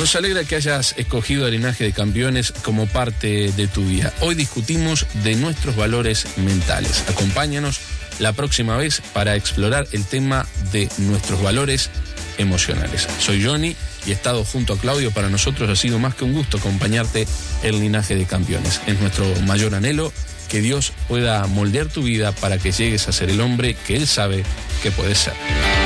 Nos alegra que hayas escogido el linaje de campeones como parte de tu vida. Hoy discutimos de nuestros valores mentales. Acompáñanos la próxima vez para explorar el tema de nuestros valores emocionales. Soy Johnny y he estado junto a Claudio. Para nosotros ha sido más que un gusto acompañarte en el linaje de campeones. Es nuestro mayor anhelo que Dios pueda moldear tu vida para que llegues a ser el hombre que Él sabe que puedes ser.